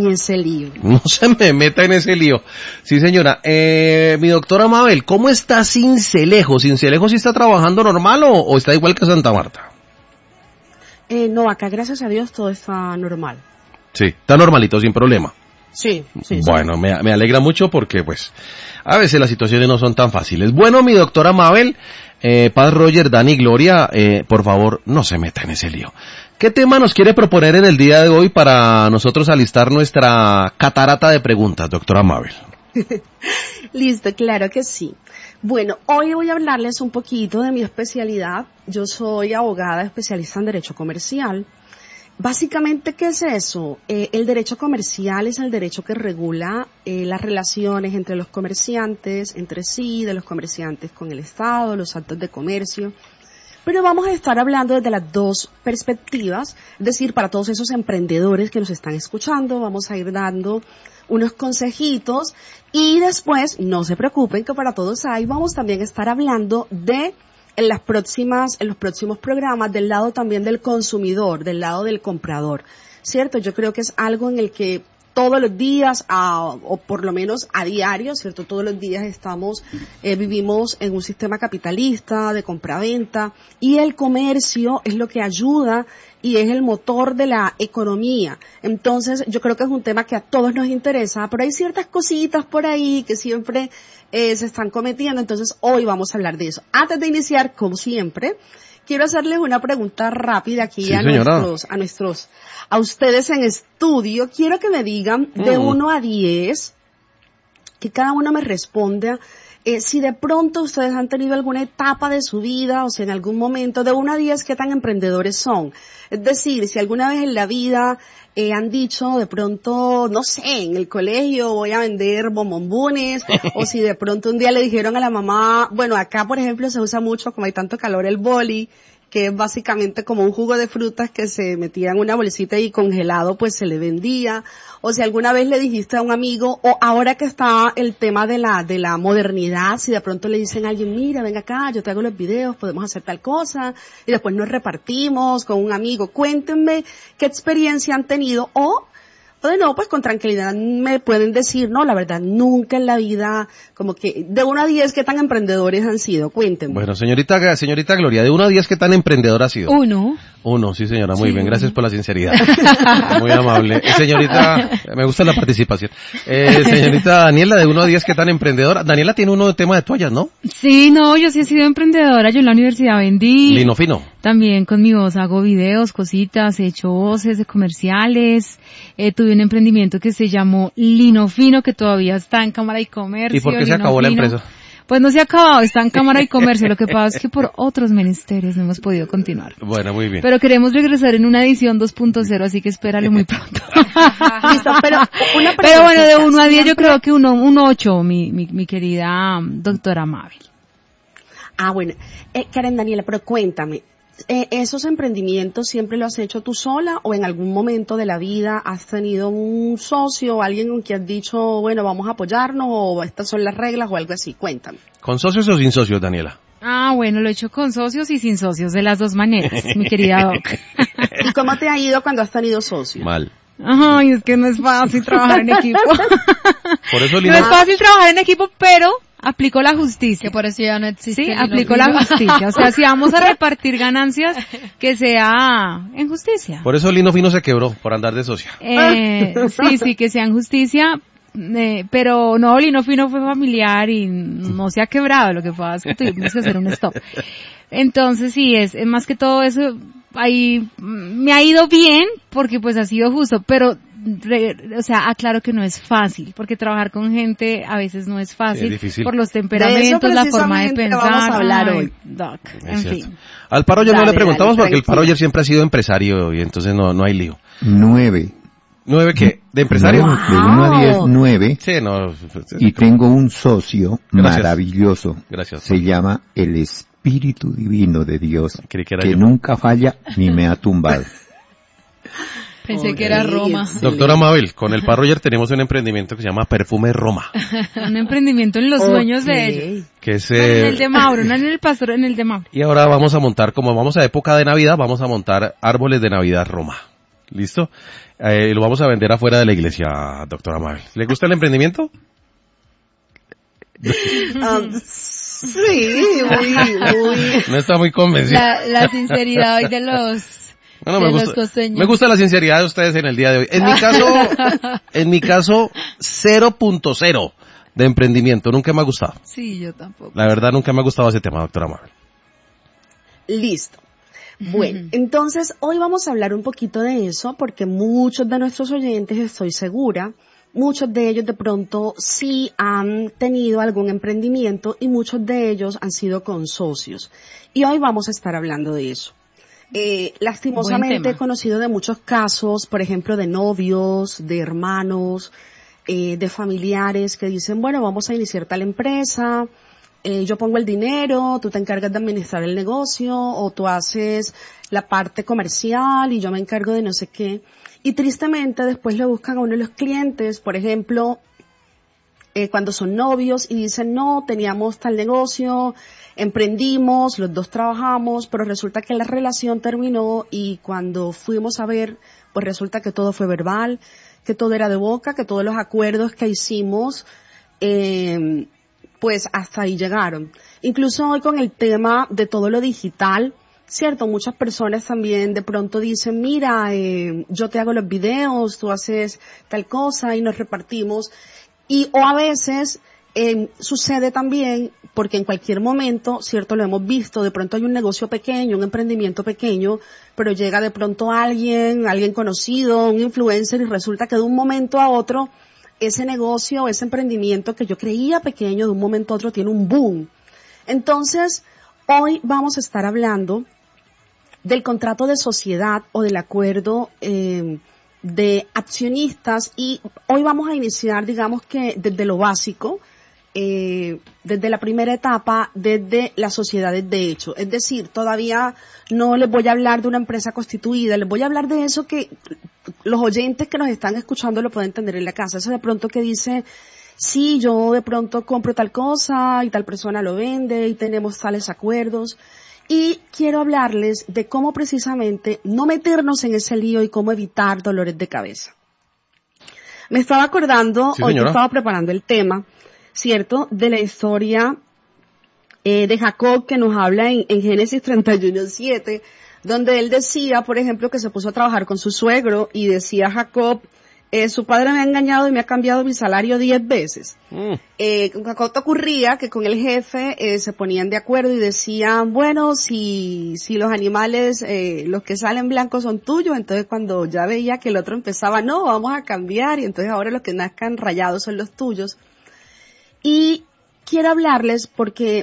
ese lío. No se me meta en ese lío. Sí, señora. Mi doctora Mabel, ¿cómo está Sincelejo? ¿Sincelejo sí está trabajando normal o está igual que Santa Marta? No, acá gracias a Dios todo está normal. Sí, está normalito, sin problema. Sí. Bueno, me alegra mucho porque pues a veces las situaciones no son tan fáciles. Bueno, mi doctora Mabel, Paz, Roger, Dani, Gloria, por favor, no se meta en ese lío. ¿Qué tema nos quiere proponer en el día de hoy para nosotros alistar nuestra catarata de preguntas, doctora Mabel? Listo, claro que sí. Bueno, hoy voy a hablarles un poquito de mi especialidad. Yo soy abogada especialista en Derecho Comercial. Básicamente, ¿qué es eso? El derecho comercial es el derecho que regula las relaciones entre los comerciantes, entre sí, de los comerciantes con el Estado, los actos de comercio. Pero vamos a estar hablando desde las dos perspectivas, es decir, para todos esos emprendedores que nos están escuchando, vamos a ir dando unos consejitos y después, no se preocupen que para todos hay, vamos también a estar hablando de en los próximos programas del lado también del consumidor, del lado del comprador, ¿cierto? Yo creo que es algo en el que todos los días, o por lo menos a diario, ¿cierto? Todos los días vivimos en un sistema capitalista de compraventa y el comercio es lo que ayuda y es el motor de la economía. Entonces, yo creo que es un tema que a todos nos interesa, pero hay ciertas cositas por ahí que siempre se están cometiendo, entonces hoy vamos a hablar de eso. Antes de iniciar, como siempre, quiero hacerles una pregunta rápida aquí sí, a ustedes en estudio. Quiero que me digan de 1 a 10, que cada uno me responda si de pronto ustedes han tenido alguna etapa de su vida, o sea, en algún momento, de 1 a 10, ¿qué tan emprendedores son? Es decir, si alguna vez en la vida han dicho de pronto, no sé, en el colegio voy a vender bombombones, o si de pronto un día le dijeron a la mamá, bueno, acá por ejemplo se usa mucho, como hay tanto calor, el boli, que es básicamente como un jugo de frutas que se metía en una bolsita y congelado pues se le vendía, o si alguna vez le dijiste a un amigo, o ahora que está el tema de la modernidad, si de pronto le dicen a alguien, mira, venga acá, yo te hago los videos, podemos hacer tal cosa, y después nos repartimos con un amigo. Cuéntenme qué experiencia han tenido, o de no, pues con tranquilidad me pueden decir, no, la verdad, nunca en la vida, como que de 1 a 10, ¿qué tan emprendedores han sido? Cuéntenme. Bueno, señorita Gloria, de 1 a 10, ¿qué tan emprendedora ha sido? 1. 1, sí señora, muy bien, gracias por la sinceridad. Muy amable. Señorita, me gusta la participación. Señorita Daniela, de 1 a 10, ¿qué tan emprendedora? Daniela tiene uno de tema de toallas, ¿no? Sí, no, yo sí he sido emprendedora, yo en la universidad vendí. Lino fino. También con mi voz hago videos, cositas, he hecho voces de comerciales, tuve un emprendimiento que se llamó Lino Fino, que todavía está en Cámara y Comercio. ¿Y por qué se acabó la empresa? Pues no se ha acabado, está en Cámara y Comercio, lo que pasa es que por otros menesteres no hemos podido continuar. Bueno, muy bien. Pero queremos regresar en una edición 2.0, así que espéralo muy pronto. Listo, pero bueno, de 1 a 10 yo creo que un 8, mi querida doctora Mabel. Ah, bueno, Karen Daniela, pero cuéntame, ¿esos emprendimientos siempre lo has hecho tú sola o en algún momento de la vida has tenido un socio o alguien con quien has dicho, bueno, vamos a apoyarnos o estas son las reglas o algo así? Cuéntame. ¿Con socios o sin socios, Daniela? Ah, bueno, lo he hecho con socios y sin socios, de las dos maneras, mi querida Doc. ¿Y cómo te ha ido cuando has tenido socios? Mal. Ay, es que no es fácil trabajar en equipo. Por eso, no es fácil trabajar en equipo, pero aplico la justicia. Que por eso ya no existe. Sí, aplico la justicia. O sea, si vamos a repartir ganancias, que sea en justicia. Por eso Lino Fino se quebró, por andar de socia. Sí, que sea en justicia. Pero no, Lino Fino fue familiar y no se ha quebrado. Lo que pasa es que tuvimos que hacer un stop. Entonces sí, es más que todo eso. Ahí me ha ido bien porque pues ha sido justo, pero o sea, aclaro que no es fácil, porque trabajar con gente a veces no es fácil, es difícil. Por los temperamentos, la forma de pensar. Vamos a hablar hoy. Doc, en fin. Al Paroyer no le preguntamos porque el Paroyer siempre ha sido empresario y entonces no hay lío. 9. ¿9 qué? ¿De empresario? Wow. De 1 a 10, 9. Sí, no. Y tengo un socio maravilloso. Gracias. Se llama el Espíritu Divino de Dios, que yo. Nunca falla ni me ha tumbado. Pensé que era Roma. Doctora Mabel, con el Paroyer tenemos un emprendimiento que se llama Perfume Roma. Un emprendimiento en los sueños de ellos. Que es, en el de Mauro, no en el pastor, en el de Mauro. Y ahora vamos a montar, como vamos a época de Navidad, vamos a montar árboles de Navidad Roma. ¿Listo? Lo vamos a vender afuera de la iglesia, doctora Mabel. ¿Le gusta el emprendimiento? Sí, muy. No está muy convencida. La sinceridad hoy de los... No, de los costeños. me gusta la sinceridad de ustedes en el día de hoy. En mi caso, 0.0 de emprendimiento. Nunca me ha gustado. Sí, yo tampoco. La verdad, nunca me ha gustado ese tema, doctora Mabel. Listo. Bueno, entonces hoy vamos a hablar un poquito de eso porque muchos de nuestros oyentes, estoy segura, muchos de ellos de pronto sí han tenido algún emprendimiento y muchos de ellos han sido con socios. Y hoy vamos a estar hablando de eso. Lastimosamente he conocido de muchos casos, por ejemplo, de novios, de hermanos, de familiares que dicen, bueno, vamos a iniciar tal empresa, yo pongo el dinero, tú te encargas de administrar el negocio, o tú haces la parte comercial y yo me encargo de no sé qué. Y tristemente después le buscan a uno de los clientes, por ejemplo, cuando son novios y dicen, no, teníamos tal negocio, emprendimos, los dos trabajamos, pero resulta que la relación terminó y cuando fuimos a ver, pues resulta que todo fue verbal, que todo era de boca, que todos los acuerdos que hicimos, pues hasta ahí llegaron. Incluso hoy con el tema de todo lo digital, cierto, muchas personas también de pronto dicen, mira, yo te hago los videos, tú haces tal cosa y nos repartimos. O a veces sucede también, porque en cualquier momento, cierto, lo hemos visto, de pronto hay un negocio pequeño, un emprendimiento pequeño, pero llega de pronto alguien conocido, un influencer, y resulta que de un momento a otro, ese negocio, ese emprendimiento que yo creía pequeño, de un momento a otro tiene un boom. Entonces, hoy vamos a estar hablando del contrato de sociedad o del acuerdo de accionistas, y hoy vamos a iniciar, digamos que desde lo básico, desde la primera etapa, desde las sociedades de hecho. Es decir, todavía no les voy a hablar de una empresa constituida, les voy a hablar de eso que los oyentes que nos están escuchando lo pueden entender en la casa. Eso de pronto que dice, sí, yo de pronto compro tal cosa y tal persona lo vende y tenemos tales acuerdos. Y quiero hablarles de cómo precisamente no meternos en ese lío y cómo evitar dolores de cabeza. Me estaba acordando, Sí, hoy que señora. estaba preparando el tema, ¿cierto?, de la historia de Jacob que nos habla en Génesis 31:7, donde él decía, por ejemplo, que se puso a trabajar con su suegro y decía Jacob, su padre me ha engañado y me ha cambiado mi salario 10 veces. Con Jacob ocurría que con el jefe se ponían de acuerdo y decían, bueno, si los animales, los que salen blancos son tuyos, entonces cuando ya veía que el otro empezaba, no, vamos a cambiar, y entonces ahora los que nazcan rayados son los tuyos. Y quiero hablarles porque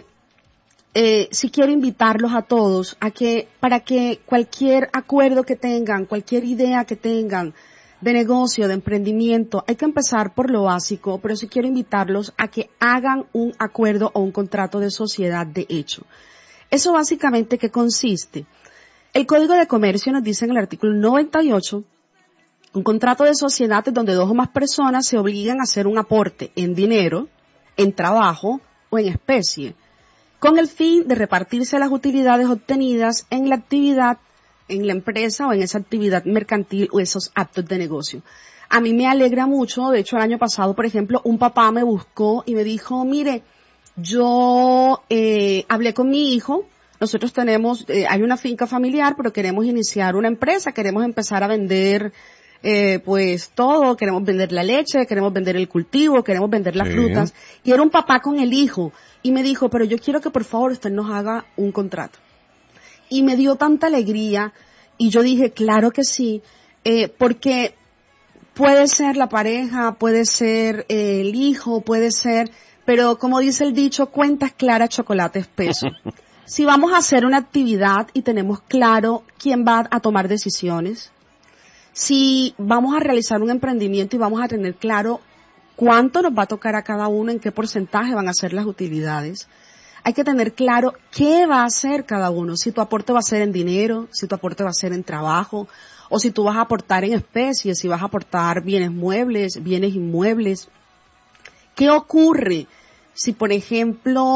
sí quiero invitarlos a todos a que, para que cualquier acuerdo que tengan, cualquier idea que tengan de negocio, de emprendimiento, hay que empezar por lo básico, pero sí quiero invitarlos a que hagan un acuerdo o un contrato de sociedad de hecho. Eso básicamente, ¿qué consiste? El Código de Comercio nos dice en el artículo 98, un contrato de sociedad es donde dos o más personas se obligan a hacer un aporte en dinero, en trabajo o en especie, con el fin de repartirse las utilidades obtenidas en la actividad, en la empresa o en esa actividad mercantil o esos actos de negocio. A mí me alegra mucho, de hecho el año pasado, por ejemplo, un papá me buscó y me dijo, mire, yo hablé con mi hijo, nosotros tenemos, hay una finca familiar, pero queremos iniciar una empresa, queremos empezar a vender pues todo, queremos vender la leche, queremos vender el cultivo, queremos vender las frutas. Y era un papá con el hijo y me dijo, pero yo quiero que por favor usted nos haga un contrato. Y me dio tanta alegría y yo dije, claro que sí, porque puede ser la pareja, puede ser el hijo, puede ser, pero como dice el dicho, cuentas claras, chocolate espeso. Si vamos a hacer una actividad y tenemos claro quién va a tomar decisiones, si vamos a realizar un emprendimiento y vamos a tener claro cuánto nos va a tocar a cada uno, en qué porcentaje van a ser las utilidades, hay que tener claro qué va a hacer cada uno, si tu aporte va a ser en dinero, si tu aporte va a ser en trabajo, o si tú vas a aportar en especies, si vas a aportar bienes muebles, bienes inmuebles. ¿Qué ocurre si, por ejemplo,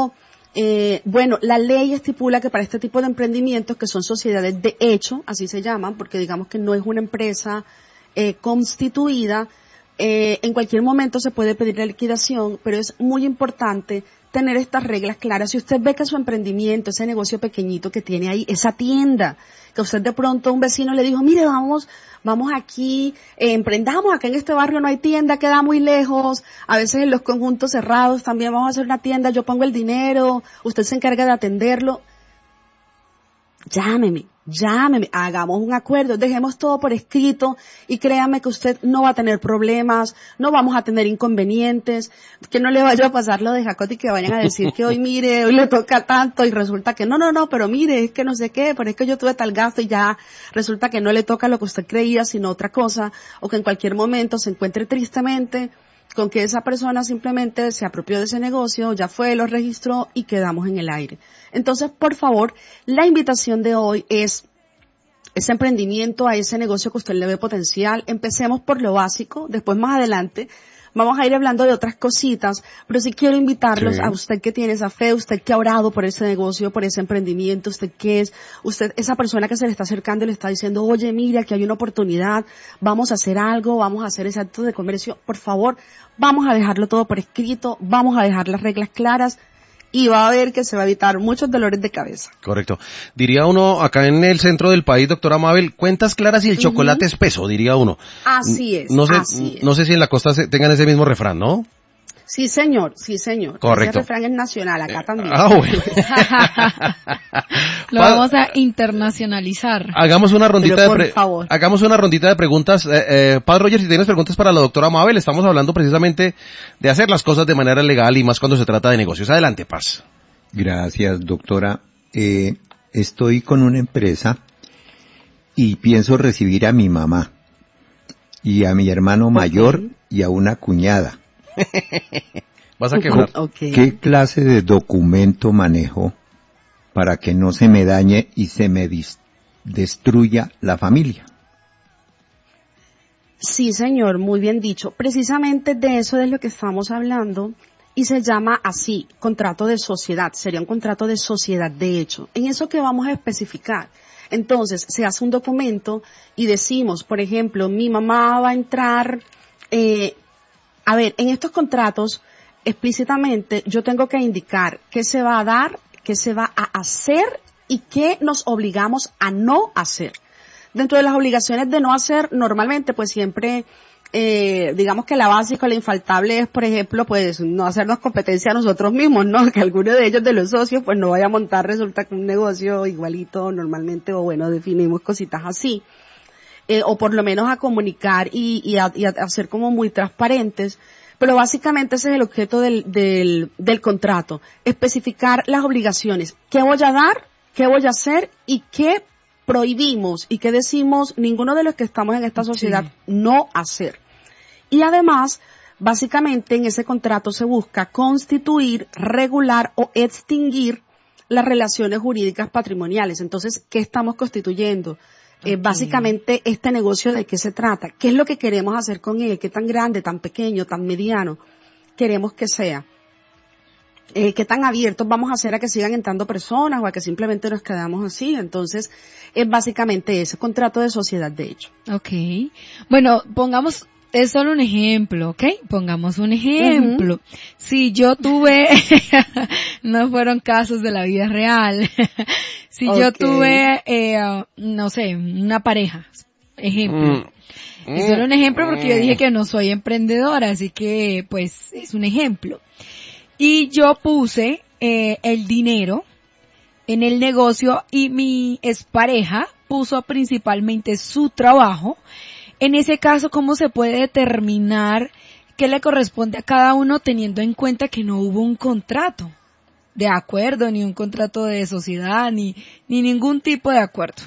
Bueno, la ley estipula que para este tipo de emprendimientos, que son sociedades de hecho, así se llaman, porque digamos que no es una empresa constituida, en cualquier momento se puede pedir la liquidación, pero es muy importante tener estas reglas claras. Si usted ve que su emprendimiento, ese negocio pequeñito que tiene ahí, esa tienda, que usted de pronto un vecino le dijo, mire, vamos aquí, emprendamos, acá en este barrio no hay tienda, queda muy lejos, a veces en los conjuntos cerrados también vamos a hacer una tienda, yo pongo el dinero, usted se encarga de atenderlo. Llámeme, hagamos un acuerdo, dejemos todo por escrito y créame que usted no va a tener problemas, no vamos a tener inconvenientes, que no le vaya a pasar lo de Jacob y que vayan a decir que hoy mire, hoy le toca tanto y resulta que no, pero mire, es que no sé qué, pero es que yo tuve tal gasto y ya resulta que no le toca lo que usted creía sino otra cosa, o que en cualquier momento se encuentre tristemente con que esa persona simplemente se apropió de ese negocio, ya fue, lo registró y quedamos en el aire. Entonces, por favor, la invitación de hoy es ese emprendimiento, a ese negocio que usted le ve potencial. Empecemos por lo básico, después más adelante vamos a ir hablando de otras cositas, pero sí quiero invitarlos a usted que tiene esa fe, usted que ha orado por ese negocio, por ese emprendimiento, usted que es, usted, esa persona que se le está acercando y le está diciendo, oye, mira, que hay una oportunidad, vamos a hacer algo, vamos a hacer ese acto de comercio, por favor, vamos a dejarlo todo por escrito, vamos a dejar las reglas claras, y va a ver que se va a evitar muchos dolores de cabeza. Correcto. Diría uno, acá en el centro del país, doctora Mabel, cuentas claras y el chocolate espeso, diría uno. Así es, no sé, así es. No sé si en la costa tengan ese mismo refrán, ¿no? Sí, señor. Correcto. Ese refrán es nacional, acá también. Bueno. Lo vamos a internacionalizar. Hagamos una rondita favor. Hagamos una rondita de preguntas. Padre Roger, si tienes preguntas para la doctora Mabel, estamos hablando precisamente de hacer las cosas de manera legal y más cuando se trata de negocios. Adelante, Paz. Gracias, doctora. Estoy con una empresa y pienso recibir a mi mamá y a mi hermano mayor y a una cuñada. ¿Vas a quebrar? Okay. ¿Qué clase de documento manejo para que no se me dañe y se me destruya la familia? Sí, señor, muy bien dicho. Precisamente de eso es lo que estamos hablando y se llama así, contrato de sociedad. Sería un contrato de sociedad de hecho. En eso que vamos a especificar. Entonces, se hace un documento y decimos, por ejemplo, mi mamá va a entrar, en estos contratos, explícitamente, yo tengo que indicar qué se va a dar, qué se va a hacer y qué nos obligamos a no hacer. Dentro de las obligaciones de no hacer, normalmente, pues siempre, digamos que la básica, la infaltable es, por ejemplo, pues no hacernos competencia a nosotros mismos, ¿no? Que alguno de ellos, de los socios, pues no vaya a montar, resulta que un negocio igualito normalmente, o bueno, definimos cositas así. O por lo menos a comunicar y a ser como muy transparentes, pero básicamente ese es el objeto del contrato, especificar las obligaciones, qué voy a dar, qué voy a hacer y qué prohibimos y qué decimos ninguno de los que estamos en esta sociedad no hacer. Y además, básicamente en ese contrato se busca constituir, regular o extinguir las relaciones jurídicas patrimoniales. Entonces, ¿qué estamos constituyendo? Básicamente este negocio, ¿de qué se trata? ¿Qué es lo que queremos hacer con él? ¿Qué tan grande, tan pequeño, tan mediano queremos que sea? ¿Qué tan abiertos vamos a hacer a que sigan entrando personas o a que simplemente nos quedamos así? Entonces, es básicamente ese contrato de sociedad de hecho. Okay. Bueno, pongamos, es solo un ejemplo, ¿ok? Pongamos un ejemplo. Si yo tuve, no fueron casos de la vida real. Si yo tuve, no sé, una pareja, ejemplo. Es solo un ejemplo porque yo dije que no soy emprendedora, así que pues es un ejemplo. Y yo puse el dinero en el negocio y mi expareja puso principalmente su trabajo. En ese caso, ¿cómo se puede determinar qué le corresponde a cada uno teniendo en cuenta que no hubo un contrato de acuerdo, ni un contrato de sociedad, ni ningún tipo de acuerdo?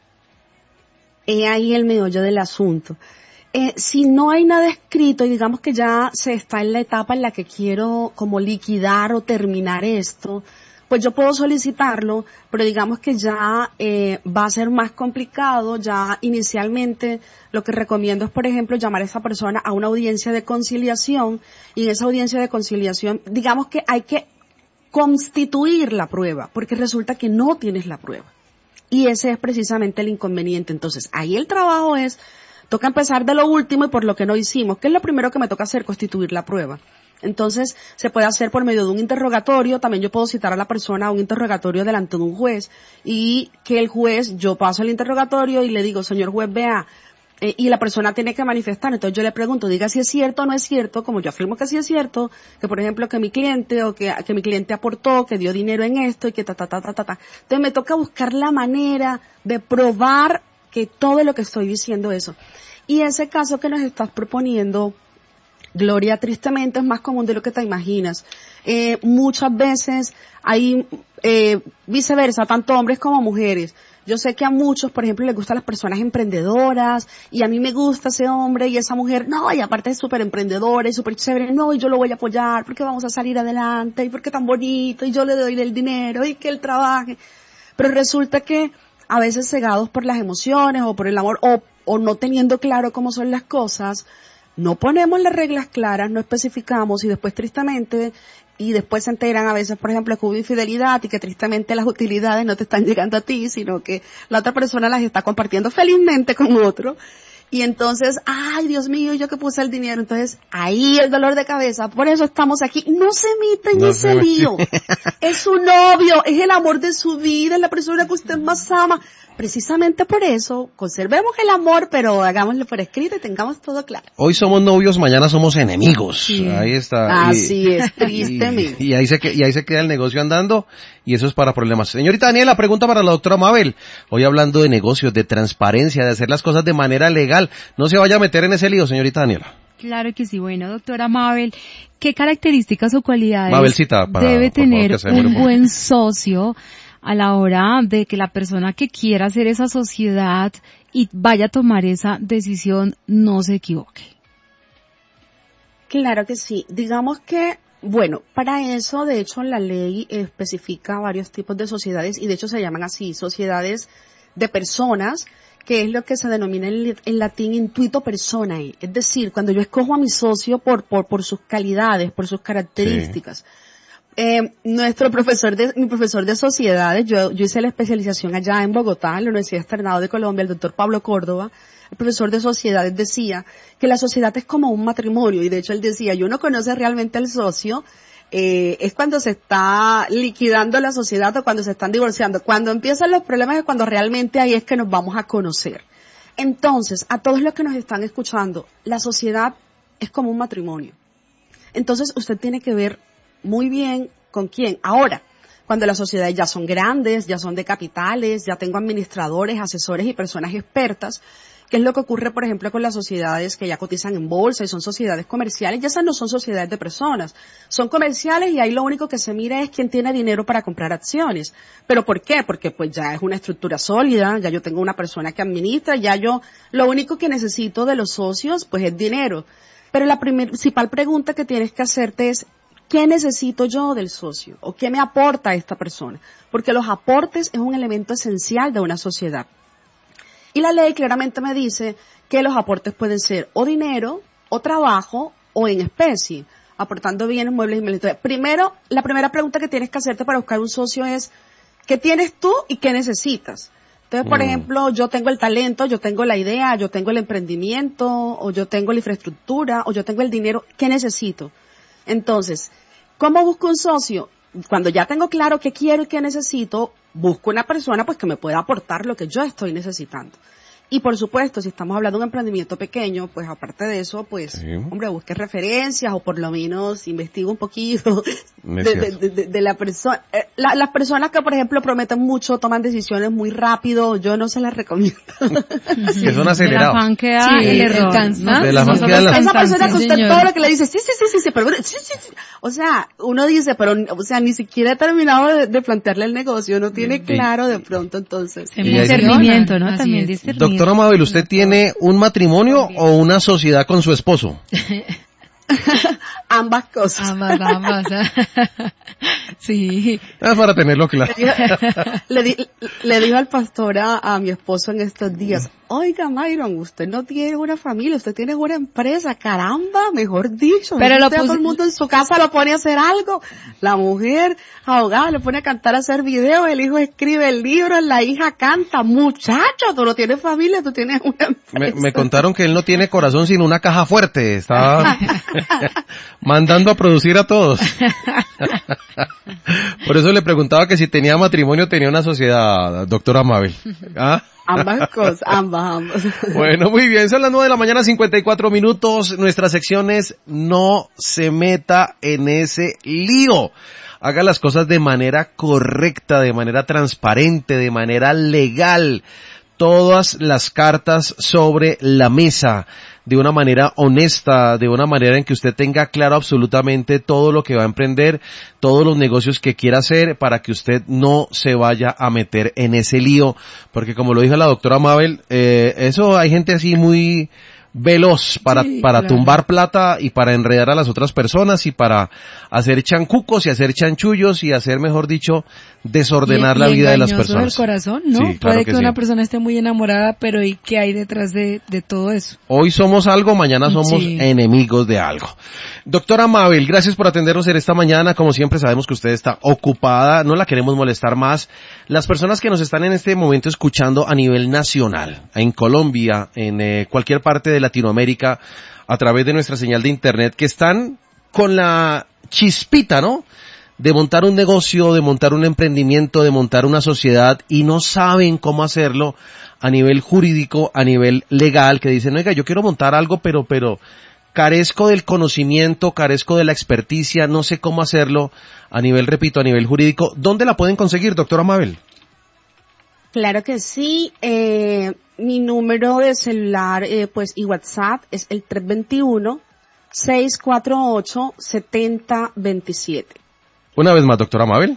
He ahí el meollo del asunto. Si no hay nada escrito y digamos que ya se está en la etapa en la que quiero como liquidar o terminar esto, pues yo puedo solicitarlo, pero digamos que ya va a ser más complicado. Ya inicialmente lo que recomiendo es, por ejemplo, llamar a esa persona a una audiencia de conciliación, y en esa audiencia de conciliación, digamos que hay que constituir la prueba, porque resulta que no tienes la prueba. Y ese es precisamente el inconveniente. Entonces, ahí el trabajo toca empezar de lo último y por lo que no hicimos. ¿Qué es lo primero que me toca hacer? Constituir la prueba. Entonces, se puede hacer por medio de un interrogatorio. También yo puedo citar a la persona a un interrogatorio delante de un juez y que el juez, yo paso el interrogatorio y le digo, señor juez, vea, y la persona tiene que manifestar. Entonces yo le pregunto, diga si es cierto o no es cierto, como yo afirmo que sí es cierto, que por ejemplo que mi cliente o que mi cliente aportó, que dio dinero en esto y que Entonces me toca buscar la manera de probar que todo lo que estoy diciendo eso. Y ese caso que nos estás proponiendo, Gloria, tristemente es más común de lo que te imaginas. Muchas veces hay viceversa, tanto hombres como mujeres. Yo sé que a muchos, por ejemplo, les gustan las personas emprendedoras y a mí me gusta ese hombre y esa mujer, no, y aparte es súper emprendedora y súper chévere, no, y yo lo voy a apoyar porque vamos a salir adelante y porque tan bonito y yo le doy el dinero y que él trabaje. Pero resulta que a veces cegados por las emociones o por el amor o no teniendo claro cómo son las cosas, no ponemos las reglas claras, no especificamos y después tristemente, y después se enteran a veces, por ejemplo, que hubo infidelidad y que tristemente las utilidades no te están llegando a ti, sino que la otra persona las está compartiendo felizmente con otro. Y entonces, ay, Dios mío, yo que puse el dinero. Entonces, ahí el dolor de cabeza. Por eso estamos aquí. No se meta en ese lío. Es su novio, es el amor de su vida, es la persona que usted más ama. Precisamente por eso, conservemos el amor, pero hagámoslo por escrito y tengamos todo claro. Hoy somos novios, mañana somos enemigos. Sí. Ahí está. Así es, tristemente. Y ahí se queda el negocio andando, y eso es para problemas. Señorita Daniela, pregunta para la doctora Mabel. Hoy hablando de negocios, de transparencia, de hacer las cosas de manera legal. No se vaya a meter en ese lío, señorita Daniela. Claro que sí. Bueno, doctora Mabel, ¿qué características o cualidades Mabelcita, debe tener por favor, un buen socio a la hora de que la persona que quiera hacer esa sociedad y vaya a tomar esa decisión no se equivoque? Claro que sí. Digamos que, bueno, para eso, de hecho, la ley especifica varios tipos de sociedades y de hecho se llaman así, sociedades de personas, que es lo que se denomina en latín intuito personae. Es decir, cuando yo escojo a mi socio por sus calidades, por sus características. Mi profesor de sociedades, yo hice la especialización allá en Bogotá, en la Universidad Externado de Colombia, el doctor Pablo Córdoba, el profesor de sociedades decía que la sociedad es como un matrimonio, y de hecho él decía, y uno conoce realmente al socio, es cuando se está liquidando la sociedad o cuando se están divorciando. Cuando empiezan los problemas es cuando realmente ahí es que nos vamos a conocer. Entonces, a todos los que nos están escuchando, la sociedad es como un matrimonio. Entonces, usted tiene que ver muy bien con quién. Ahora, cuando las sociedades ya son grandes, ya son de capitales, ya tengo administradores, asesores y personas expertas, ¿qué es lo que ocurre, por ejemplo, con las sociedades que ya cotizan en bolsa y son sociedades comerciales? Ya esas no son sociedades de personas, son comerciales y ahí lo único que se mira es quién tiene dinero para comprar acciones. ¿Pero por qué? Porque pues ya es una estructura sólida, ya yo tengo una persona que administra, lo único que necesito de los socios pues es dinero. Pero la principal pregunta que tienes que hacerte es, ¿qué necesito yo del socio? ¿O qué me aporta esta persona? Porque los aportes es un elemento esencial de una sociedad. Y la ley claramente me dice que los aportes pueden ser o dinero, o trabajo, o en especie, aportando bienes, muebles y militares. Primero, la primera pregunta que tienes que hacerte para buscar un socio es, ¿qué tienes tú y qué necesitas? Entonces, por ejemplo, yo tengo el talento, yo tengo la idea, yo tengo el emprendimiento, o yo tengo la infraestructura, o yo tengo el dinero, ¿qué necesito? Entonces, ¿cómo busco un socio? Cuando ya tengo claro qué quiero y qué necesito, busco una persona pues que me pueda aportar lo que yo estoy necesitando. Y por supuesto, si estamos hablando de un emprendimiento pequeño, pues aparte de eso, pues, sí, hombre, busque referencias o por lo menos investigue un poquito de la persona. Las personas que, por ejemplo, prometen mucho, toman decisiones muy rápido, yo no se las recomiendo. Sí, que son acelerados. De la fan queda el error. De la fan queda esa persona que usted todo lo que le dice, sí, pero sí. O sea, uno dice, pero, o sea, ni siquiera he terminado de plantearle el negocio, no tiene claro de pronto, entonces. Discernimiento, ¿no? También discernimiento. Doctora Mabel, ¿usted tiene un matrimonio o una sociedad con su esposo? Ambas cosas. Ambas. Sí. Es para tenerlo claro. Le dijo al pastor a mi esposo en estos días, oiga Myron, usted no tiene una familia, usted tiene una empresa, caramba, mejor dicho. Pero todo el mundo en su casa lo pone a hacer algo. La mujer, abogada, le pone a cantar, a hacer videos, el hijo escribe el libro, la hija canta. Muchacho, tú no tienes familia, tú tienes una empresa. Me contaron que él no tiene corazón sino una caja fuerte. Estaba mandando a producir a todos. Por eso le preguntaba que si tenía matrimonio, tenía una sociedad, doctora Mabel. ¿Ah? Ambas cosas, ambas. Bueno, muy bien, son las 9 de la mañana, 54 minutos. Nuestra sección es No se meta en ese lío. Haga las cosas de manera correcta, de manera transparente, de manera legal. Todas las cartas sobre la mesa, de una manera honesta, de una manera en que usted tenga claro absolutamente todo lo que va a emprender, todos los negocios que quiera hacer, para que usted no se vaya a meter en ese lío, porque como lo dijo la doctora Mabel, eso hay gente así muy veloz para claro, tumbar plata y para enredar a las otras personas y para hacer chancucos y hacer chanchullos y hacer, mejor dicho, desordenar la vida de las personas. Del corazón, ¿no? Sí, claro Puede que una sí. persona esté muy enamorada, pero ¿y qué hay detrás de todo eso? Hoy somos algo, mañana somos Sí. enemigos de algo. Doctora Mabel, gracias por atendernos en esta mañana. Como siempre sabemos que usted está ocupada, no la queremos molestar más. Las personas que nos están en este momento escuchando a nivel nacional, en Colombia, en cualquier parte de Latinoamérica, a través de nuestra señal de internet, que están con la chispita, ¿no?, de montar un negocio, de montar un emprendimiento, de montar una sociedad y no saben cómo hacerlo a nivel jurídico, a nivel legal, que dicen, oiga, yo quiero montar algo, pero carezco del conocimiento, carezco de la experticia, no sé cómo hacerlo a nivel, repito, a nivel jurídico. ¿Dónde la pueden conseguir, doctora Mabel? Claro que sí. Mi número de celular, pues, y WhatsApp es el 321-648-7027. Una vez más, doctora Mabel.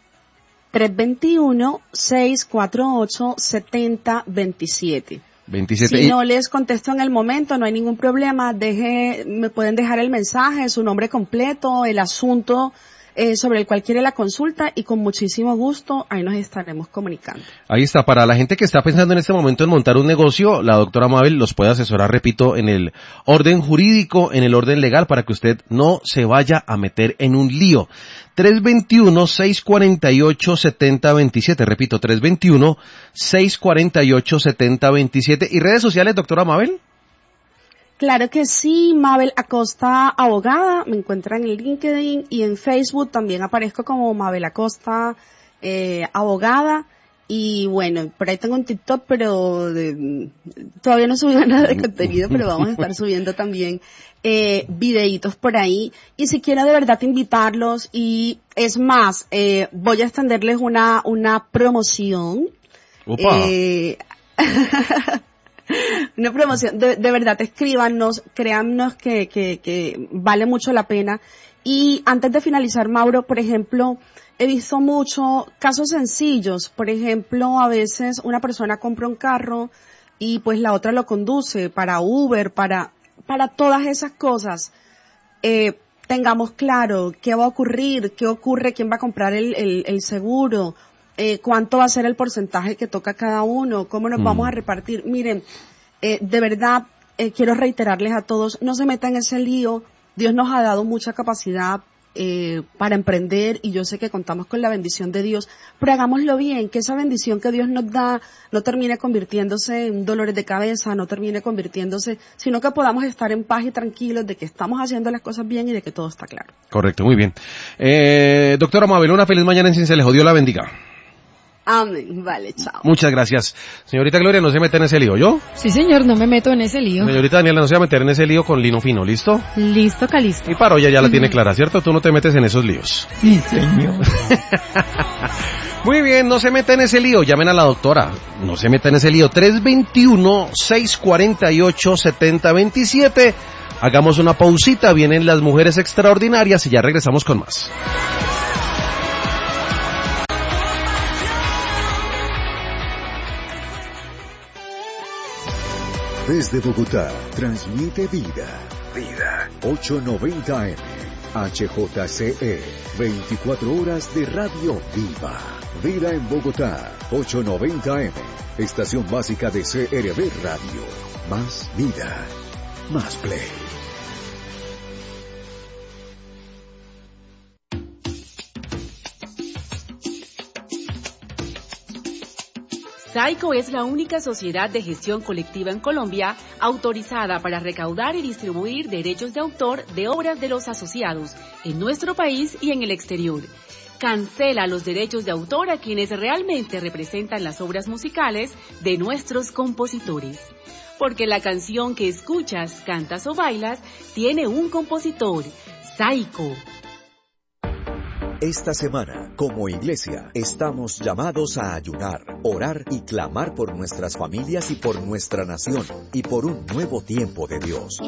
321-648-7027. 27. Si no les contesto en el momento, no hay ningún problema. Me pueden dejar el mensaje, su nombre completo, el asunto sobre el cual quiere la consulta, y con muchísimo gusto ahí nos estaremos comunicando. Ahí está, para la gente que está pensando en este momento en montar un negocio, la doctora Mabel los puede asesorar, repito, en el orden jurídico, en el orden legal, para que usted no se vaya a meter en un lío. 321-648-7027, repito, 321-648-7027. ¿Y redes sociales, doctora Mabel? Claro que sí, Mabel Acosta Abogada, me encuentran en LinkedIn y en Facebook también aparezco como Mabel Acosta Abogada, y bueno, por ahí tengo un TikTok, pero todavía no he subido nada de contenido, pero vamos a estar subiendo también videitos por ahí, y si quiero de verdad invitarlos, y es más, voy a extenderles una promoción. Opa. Una promoción, de verdad, escríbanos, créannos que vale mucho la pena. Y antes de finalizar, Mauro, por ejemplo, he visto mucho casos sencillos. Por ejemplo, a veces una persona compra un carro y pues la otra lo conduce para Uber, para todas esas cosas. Tengamos claro qué va a ocurrir, qué ocurre, quién va a comprar el seguro, cuánto va a ser el porcentaje que toca cada uno, cómo nos vamos a repartir. Miren, de verdad, quiero reiterarles a todos, no se metan en ese lío. Dios nos ha dado mucha capacidad para emprender, y yo sé que contamos con la bendición de Dios, pero hagámoslo bien, que esa bendición que Dios nos da no termine convirtiéndose en dolores de cabeza, no termine convirtiéndose, sino que podamos estar en paz y tranquilos de que estamos haciendo las cosas bien y de que todo está claro. Correcto, muy bien. Doctora Mabel, una feliz mañana en Cincelejo. Dios la bendiga. Amén. Vale, chao. Muchas gracias. Señorita Gloria, no se meta en ese lío, ¿yo? Sí, señor, no me meto en ese lío. Señorita Daniela, no se va a meter en ese lío con lino fino, ¿listo? Listo, Calisto. Y Paroya ya la tiene clara, ¿cierto? Tú no te metes en esos líos. Sí, señor. Muy bien, no se meta en ese lío. Llamen a la doctora. No se meta en ese lío. 321-648-7027. Hagamos una pausita. Vienen las mujeres extraordinarias y ya regresamos con más. Desde Bogotá, transmite vida. vida. 890M. HJCE. 24 horas de radio viva. Vida en Bogotá. 890M. Estación básica de CRB Radio. Más vida. Más play. SAICO es la única sociedad de gestión colectiva en Colombia autorizada para recaudar y distribuir derechos de autor de obras de los asociados en nuestro país y en el exterior. Cancela los derechos de autor a quienes realmente representan las obras musicales de nuestros compositores. Porque la canción que escuchas, cantas o bailas tiene un compositor, SAICO. Esta semana, como iglesia, estamos llamados a ayunar, orar y clamar por nuestras familias y por nuestra nación y por un nuevo tiempo de Dios.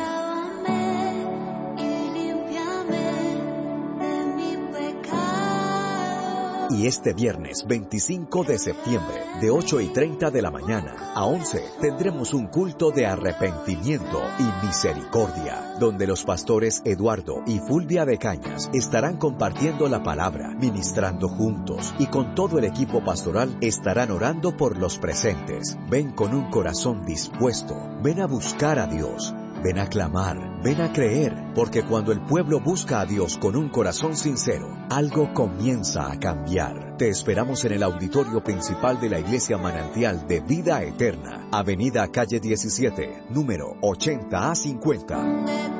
Y este viernes 25 de septiembre, de 8:30 de la mañana a 11, tendremos un culto de arrepentimiento y misericordia, donde los pastores Eduardo y Fulvia de Cañas estarán compartiendo la palabra, ministrando juntos, y con todo el equipo pastoral estarán orando por los presentes. Ven con un corazón dispuesto, ven a buscar a Dios. Ven a clamar, ven a creer, porque cuando el pueblo busca a Dios con un corazón sincero, algo comienza a cambiar. Te esperamos en el auditorio principal de la Iglesia Manantial de Vida Eterna, Avenida Calle 17, número 80A50.